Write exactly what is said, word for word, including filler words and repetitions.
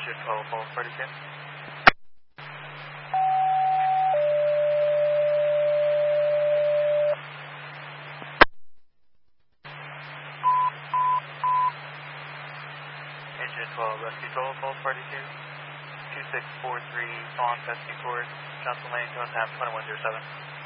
Engine twelve, four forty-two. Engine twelve, Rescue twelve, four forty-two. two six four three on Pesky Court, Johnson Lane, Johnstown, twenty-one oh seven.